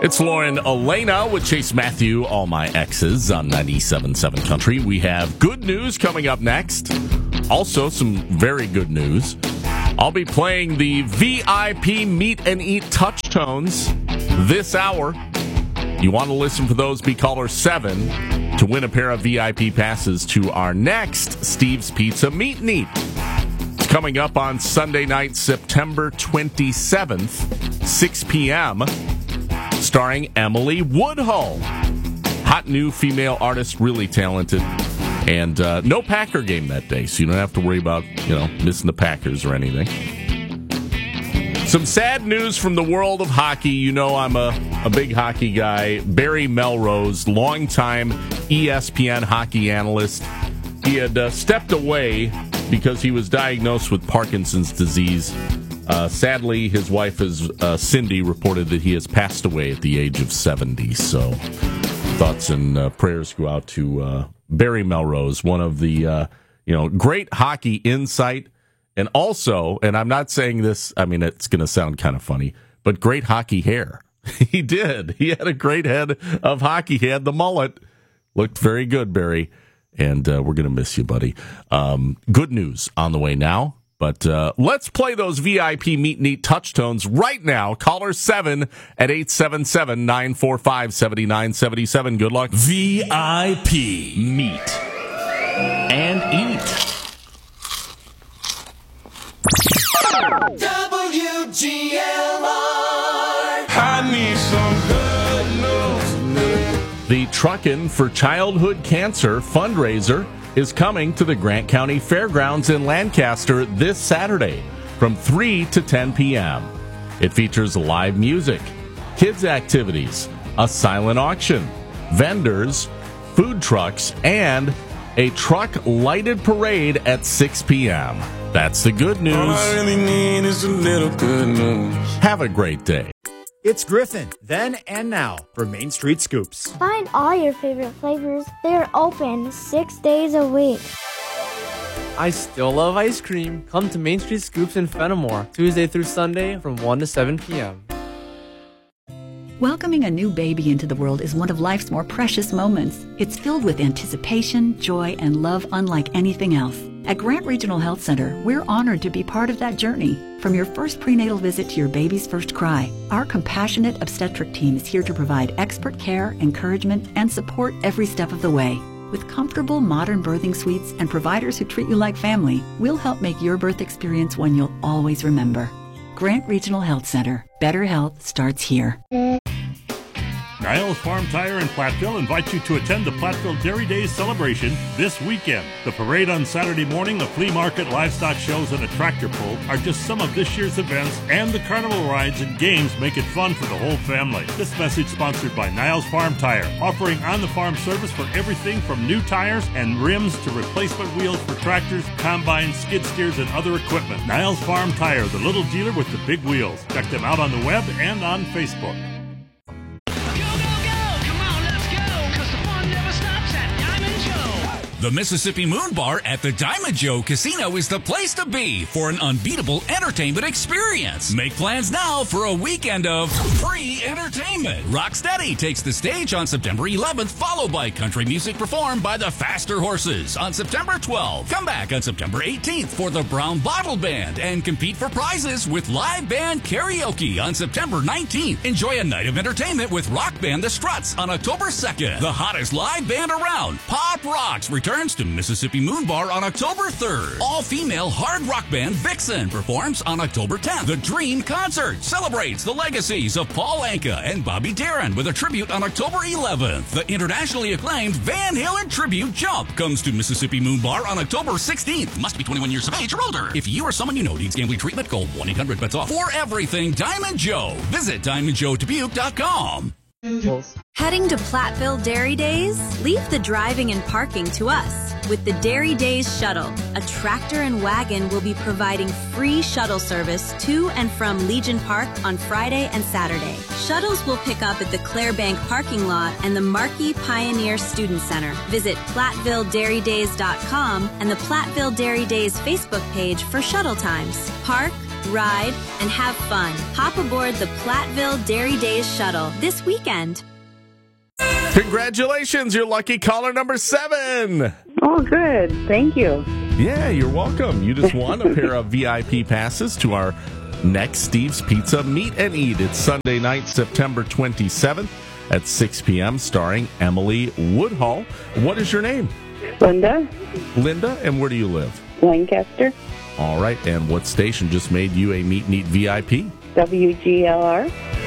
It's Lauren Elena with Chase Matthew, All My Exes on 97.7 Country. We have good news coming up next. Also, some very good news. I'll be playing the VIP Meet and Eat Touch Tones this hour. You want to listen for those, be caller 7 to win a pair of VIP passes to our next Steve's Pizza Meet and Eat. It's coming up on Sunday night, September 27th, 6 p.m., starring Emily Woodhull. Hot new female artist, really talented. And no Packer game that day, so you don't have to worry about, missing the Packers or anything. Some sad news from the world of hockey. You know I'm a big hockey guy. Barry Melrose, longtime ESPN hockey analyst. He had stepped away because he was diagnosed with Parkinson's disease. Sadly, his wife, Cindy, reported that he has passed away at the age of 70. So thoughts and prayers go out to Barry Melrose, one of the great hockey insight. And also, and I'm not saying this, I mean, it's going to sound kind of funny, but great hockey hair. He did. He had a great head of hockey. He had the mullet. Looked very good, Barry. And we're going to miss you, buddy. Good news on the way now. But let's play those VIP Meet and Eat touch tones right now. Caller 7 at 877-945-7977. Good luck. VIP Meet and Eat. WGLR. I need some good news. The Truckin' for Childhood Cancer fundraiser is coming to the Grant County Fairgrounds in Lancaster this Saturday from 3 to 10 p.m. It features live music, kids' activities, a silent auction, vendors, food trucks, and a truck-lighted parade at 6 p.m. That's the good news. All I really need is a little good news. Have a great day. It's Griffin, then and now, for Main Street Scoops. Find all your favorite flavors. They're open 6 days a week. I still love ice cream. Come to Main Street Scoops in Fenimore, Tuesday through Sunday from 1 to 7 p.m. Welcoming a new baby into the world is one of life's more precious moments. It's filled with anticipation, joy, and love unlike anything else. At Grant Regional Health Center, we're honored to be part of that journey. From your first prenatal visit to your baby's first cry, our compassionate obstetric team is here to provide expert care, encouragement, and support every step of the way. With comfortable, modern birthing suites and providers who treat you like family, we'll help make your birth experience one you'll always remember. Grant Regional Health Center. Better health starts here. Niles Farm Tire in Platteville invites you to attend the Platteville Dairy Days celebration this weekend. The parade on Saturday morning, a flea market, livestock shows, and a tractor pull are just some of this year's events, and the carnival rides and games make it fun for the whole family. This message sponsored by Niles Farm Tire, offering on-the-farm service for everything from new tires and rims to replacement wheels for tractors, combines, skid steers, and other equipment. Niles Farm Tire, the little dealer with the big wheels. Check them out on the web and on Facebook. The Mississippi Moon Bar at the Diamond Joe Casino is the place to be for an unbeatable entertainment experience. Make plans now for a weekend of free entertainment. Rocksteady takes the stage on September 11th, followed by country music performed by the Faster Horses on September 12th. Come back on September 18th for the Brown Bottle Band and compete for prizes with live band karaoke on September 19th. Enjoy a night of entertainment with rock band The Struts on October 2nd. The hottest live band around, Pop Rocks, returns to Mississippi Moon Bar on October 3rd. All-female hard rock band Vixen performs on October 10th. The Dream Concert celebrates the legacies of Paul Anka and Bobby Darin with a tribute on October 11th. The internationally acclaimed Van Halen tribute Jump comes to Mississippi Moon Bar on October 16th. Must be 21 years of age or older. If you or someone you know needs gambling treatment, call 1-800-BETS-OFF. For everything Diamond Joe, visit DiamondJoeDubuque.com. Heading to Platteville Dairy Days? Leave the driving and parking to us. With the Dairy Days Shuttle, a tractor and wagon will be providing free shuttle service to and from Legion Park on Friday and Saturday. Shuttles will pick up at the Clarebank parking lot and the Markey Pioneer Student Center. Visit PlattvilleDairyDays.com and the Platteville Dairy Days Facebook page for shuttle times. Park, ride, and have fun. Hop aboard the Platteville Dairy Days shuttle this weekend. Congratulations, you're lucky caller number 7. Oh, good. Thank you. Yeah, you're welcome. You just won a pair of VIP passes to our next Steve's Pizza Meet and Eat. It's Sunday night, September 27th at 6 p.m., starring Emily Woodhull. What is your name? Linda. Linda, and where do you live? Lancaster. All right, and what station just made you a Meet and Eat VIP? WGLR.